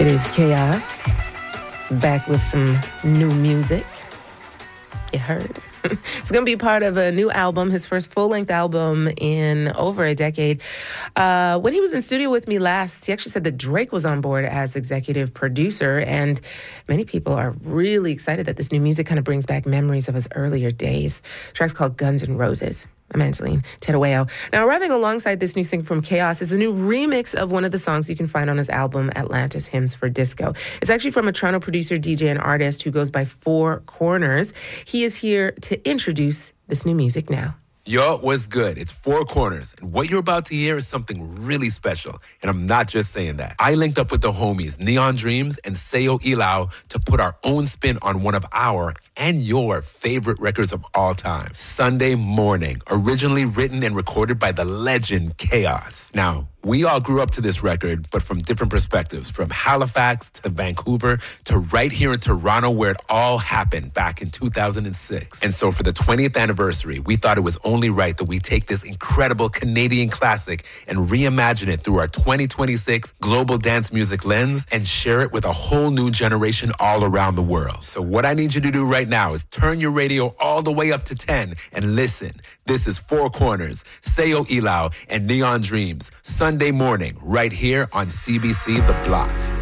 It is Chaos, back with some new music. You heard? It's going to be part of a new album, his first full-length album in over a decade. When he was in studio with me last, he actually said that Drake was on board as executive producer, and many people are really excited that this new music kind of brings back memories of his earlier days. The track's called Guns N' Roses. I'm Angeline Terueo. Now, arriving alongside this new single from Chaos is a new remix of one of the songs you can find on his album, Atlantis Hymns for Disco. It's actually from a Toronto producer, DJ, and artist who goes by Four Corners. He is here to introduce this new music now. Yo, what's good? It's Four Corners, and what you're about to hear is something really special, and I'm not just saying that. I linked up with the homies Neon Dreams and Seyo Ilau to put our own spin on one of our and your favorite records of all time, Sunday Morning, originally written and recorded by the legend Chaos. Now, we all grew up to this record, but from different perspectives, from Halifax to Vancouver to right here in Toronto, where it all happened back in 2006. And so for the 20th anniversary, we thought it was only right that we take this incredible Canadian classic and reimagine it through our 2026 global dance music lens and share it with a whole new generation all around the world. So what I need you to do right now is turn your radio all the way up to 10 and listen. This is Four Corners, Seyo Ilau, and Neon Dreams, Sunday Morning, right here on CBC The Block.